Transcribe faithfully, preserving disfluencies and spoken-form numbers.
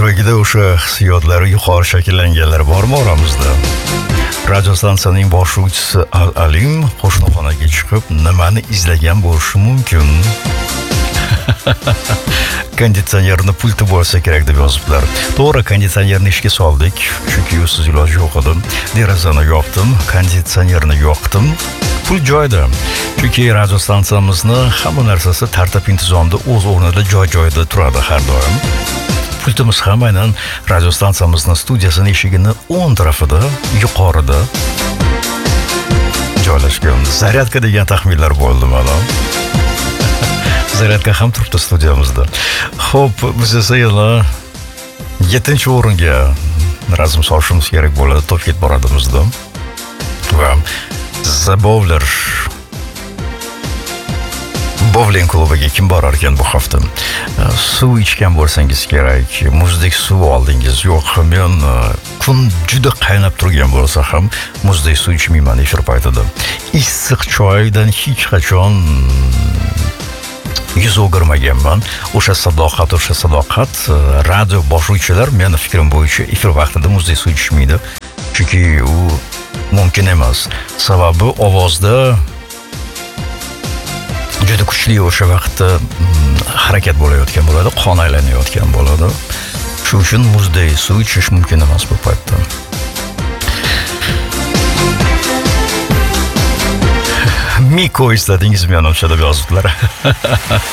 Avvalgida o'sha hissiyotlar yuqori shakllanganlar bormi oramizda? Radiostansiyaning boshlovchisi Al-Alim qo'shnixonaga chiqib, nimani izlagan bo'lishi mumkin? Konditsionerni pulti bo'lsa kerak deb yoziblar. To'g'ri, konditsionerni ishga soldik, chunki usiz iloj yo'q edi. Derazani yopdim, konditsionerni yoqdim. Pul joyida. Chunki radiostansiyamizni hamma narsasi tartib-intizomda o'z o'rnida joy-joyida turadi har doim. Pultimiz ham aynan radiostansiyamizning studiyasining eshigini o'ng tarafida, yuqorida joylashgan. Zaryadka degan taxminlar bo'ldi mana. Zaryadka ham turibdi studiyamizda. Xo'p, biz esa yana yettinchi o'ringa razm solishimiz kerak bo'ladi, top ketib boradimizda. Va The Bowler bowling klubiga kim borar ekan bu hafta? Suv ichgan bo'lsangiz kerak, muzdek suv oldingiz. Yo'q, men kun juda qaynab turgan bo'lsa ham muzdek suv ichmayman efir paytida. Issiq choydan hech qachon yuz o'girmaganman. O'sha sadoqat, o'sha sadoqat radio boshlovchilar meni fikrim bo'yicha efir vaqtida muzdek suv ichmaydi. Chunki u mumkin emas. Sababi ovozda juda kuchli o'sha vaqtda harakat bo'layotgan bo'ladi, qon aylanayotgan bo'ladi. Shuning uchun muzdek suv ichish mumkin emas bu paytda. Miko istadingiz, menimcha deb yozibdilar.